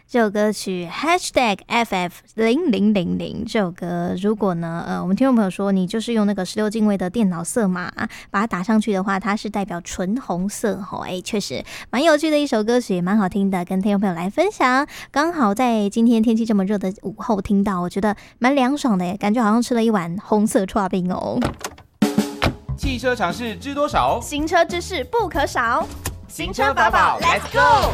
这首歌曲 #FF0000 这首歌，如果呢我们听众朋友说你就是用那个16进位的电脑色码把它打上去的话，它是代表纯红色确实蛮有趣的一首歌曲，也蛮好听的，跟听众朋友来分享。刚好在今天天气这么热的午后听到，我觉得蛮凉爽的耶，感觉好像吃了一碗红色剉冰哦。 汽车常识知多少？ 行车知识不可少。 行车法宝 Let's go！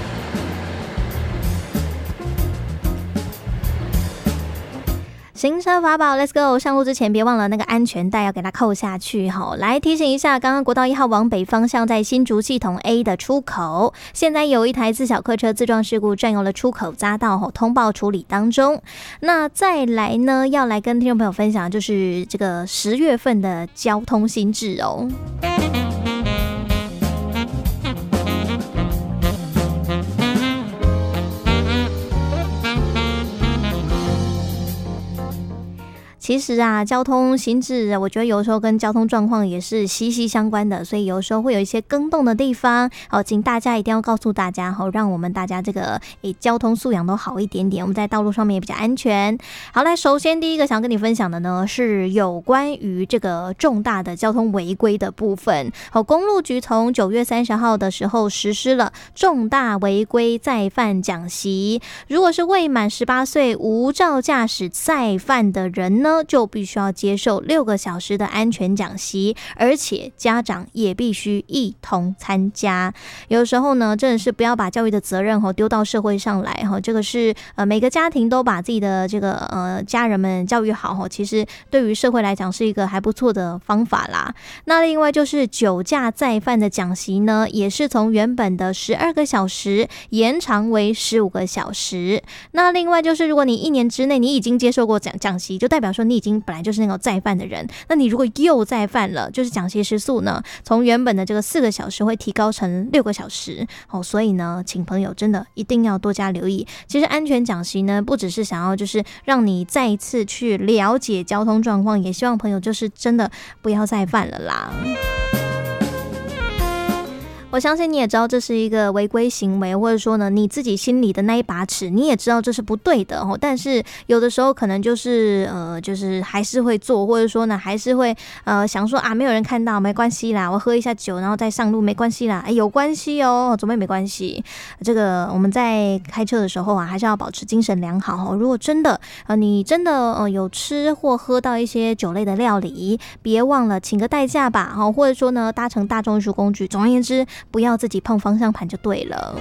行车法宝 Let's go！ 上路之前别忘了那个安全带要给它扣下去来提醒一下，刚刚国道1号往北方向在新竹系统 A 的出口，现在有一台自小客车自撞事故占用了出口匝道通报处理当中。那再来呢，要来跟听众朋友分享就是这个10月份的交通新制哦。其实交通新制我觉得有时候跟交通状况也是息息相关的，所以有时候会有一些更动的地方请大家一定要告诉大家让我们大家这个交通素养都好一点点，我们在道路上面也比较安全。好，来，首先第一个想跟你分享的呢是有关于这个重大的交通违规的部分。公路局从9月30号的时候实施了重大违规再犯讲习，如果是未满18岁无照驾驶再犯的人呢，就必须要接受6个小时的安全讲习，而且家长也必须一同参加。有时候呢，真的是不要把教育的责任丢到社会上来这个是每个家庭都把自己的这个家人们教育好其实对于社会来讲是一个还不错的方法啦。那另外就是酒驾再犯的讲习呢，也是从原本的12个小时延长为15个小时。那另外就是如果你1年之内你已经接受过讲习，就代表说你已经本来就是那个再犯的人，那你如果又再犯了，就是讲习时速呢从原本的这个4个小时会提高成6个小时所以呢请朋友真的一定要多加留意。其实安全讲习呢不只是想要就是让你再一次去了解交通状况，也希望朋友就是真的不要再犯了啦。我相信你也知道这是一个违规行为，或者说呢你自己心里的那一把尺你也知道这是不对的但是有的时候可能就是就是还是会做，或者说呢还是会想说没有人看到没关系啦，我喝一下酒然后再上路没关系啦，有关系怎么也没关系。这个我们在开车的时候还是要保持精神良好如果真的你真的有吃或喝到一些酒类的料理，别忘了请个代驾吧或者说呢搭乘大众运输工具，总而言之不要自己碰方向盘就对了。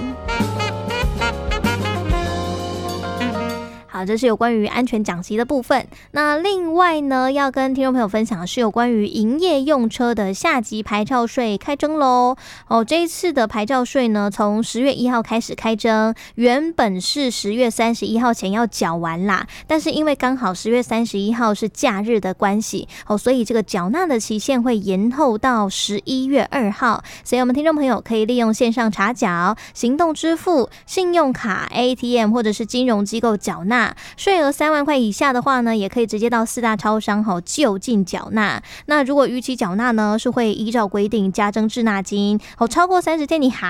好，这是有关于安全讲习的部分。那另外呢，要跟听众朋友分享的是有关于营业用车的下级牌照税开征咯这一次的牌照税呢，从10月1号开始开征，原本是10月31号前要缴完啦，但是因为刚好10月31号是假日的关系所以这个缴纳的期限会延后到11月2号。所以我们听众朋友可以利用线上查缴、行动支付、信用卡、ATM 或者是金融机构缴纳。税额3万块以下的话呢，也可以直接到4大超商就近缴纳。那如果逾期缴纳呢，是会依照规定加征滞纳金超过30天你还